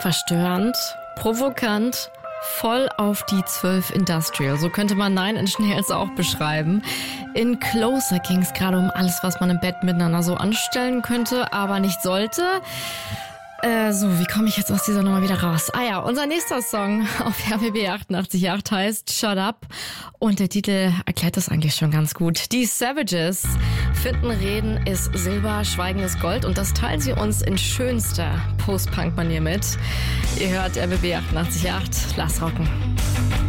Verstörend, provokant, voll auf die 12 Industrial. So könnte man Nine Inch Nails auch beschreiben. In Closer ging es gerade um alles, was man im Bett miteinander so anstellen könnte, aber nicht sollte. Wie komme ich jetzt aus dieser Nummer wieder raus? Unser nächster Song auf RBB 88.8 heißt Shut Up. Und der Titel erklärt das eigentlich schon ganz gut. Die Savages finden, Reden ist Silber, Schweigen ist Gold. Und das teilen sie uns in schönster Post-Punk-Manier mit. Ihr hört RBB 88.8. Lass rocken.